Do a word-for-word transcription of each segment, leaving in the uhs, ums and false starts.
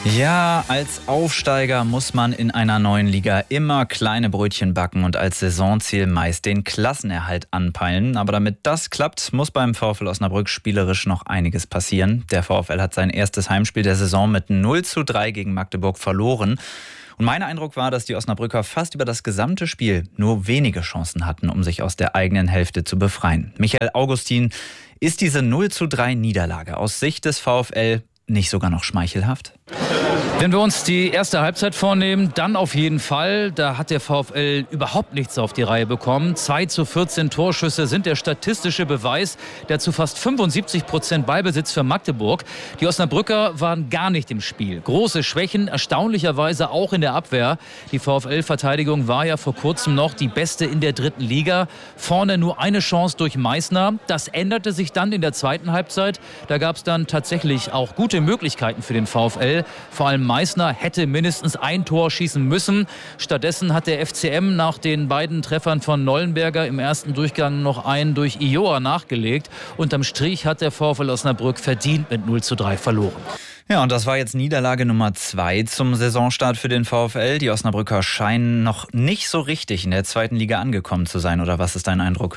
Ja, als Aufsteiger muss man in einer neuen Liga immer kleine Brötchen backen und als Saisonziel meist den Klassenerhalt anpeilen. Aber damit das klappt, muss beim VfL Osnabrück spielerisch noch einiges passieren. Der VfL hat sein erstes Heimspiel der Saison mit null zu drei gegen Magdeburg verloren. Und mein Eindruck war, dass die Osnabrücker fast über das gesamte Spiel nur wenige Chancen hatten, um sich aus der eigenen Hälfte zu befreien. Michael Augustin, ist diese null zu drei Niederlage aus Sicht des VfL nicht sogar noch schmeichelhaft? Wenn wir uns die erste Halbzeit vornehmen, dann auf jeden Fall. Da hat der VfL überhaupt nichts auf die Reihe bekommen. zwei zu vierzehn Torschüsse sind der statistische Beweis der zu fast fünfundsiebzig Prozent Ballbesitz für Magdeburg. Die Osnabrücker waren gar nicht im Spiel. Große Schwächen, erstaunlicherweise auch in der Abwehr. Die VfL-Verteidigung war ja vor kurzem noch die beste in der dritten Liga. Vorne nur eine Chance durch Meißner. Das änderte sich dann in der zweiten Halbzeit. Da gab es dann tatsächlich auch gute Möglichkeiten für den VfL. Vor allem Meißner hätte mindestens ein Tor schießen müssen. Stattdessen hat der F C M nach den beiden Treffern von Nollenberger im ersten Durchgang noch einen durch Ioa nachgelegt. Unterm Strich hat der VfL Osnabrück verdient mit null zu drei verloren. Ja, und das war jetzt Niederlage Nummer zwei zum Saisonstart für den VfL. Die Osnabrücker scheinen noch nicht so richtig in der zweiten Liga angekommen zu sein. Oder was ist dein Eindruck?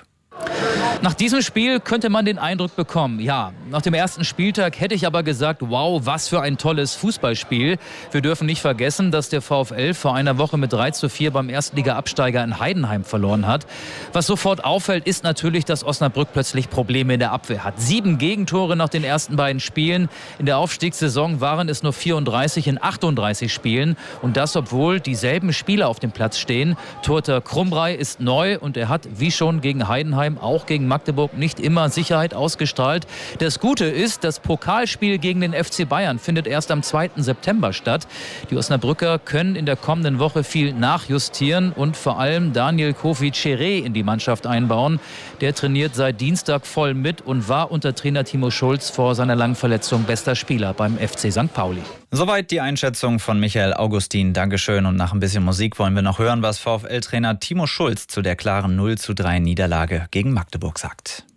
Nach diesem Spiel könnte man den Eindruck bekommen, ja, nach dem ersten Spieltag hätte ich aber gesagt, wow, was für ein tolles Fußballspiel. Wir dürfen nicht vergessen, dass der VfL vor einer Woche mit drei zu vier beim Erstliga-Absteiger in Heidenheim verloren hat. Was sofort auffällt, ist natürlich, dass Osnabrück plötzlich Probleme in der Abwehr hat. Sieben Gegentore nach den ersten beiden Spielen. In der Aufstiegssaison waren es nur vierunddreißig in achtunddreißig Spielen. Und das, obwohl dieselben Spieler auf dem Platz stehen. Torhüter Krumbrei ist neu und er hat, wie schon gegen Heidenheim, auch gegen Magdeburg nicht immer Sicherheit ausgestrahlt. Das Gute ist, das Pokalspiel gegen den F C Bayern findet erst am zweiten September statt. Die Osnabrücker können in der kommenden Woche viel nachjustieren und vor allem Daniel Kofi Cheré in die Mannschaft einbauen. Der trainiert seit Dienstag voll mit und war unter Trainer Timo Schulz vor seiner langen Verletzung bester Spieler beim F C Sankt Pauli. Soweit die Einschätzung von Michael Augustin. Dankeschön. Und nach ein bisschen Musik wollen wir noch hören, was VfL-Trainer Timo Schulz zu der klaren null zu drei Niederlage gegen Magdeburg sagt.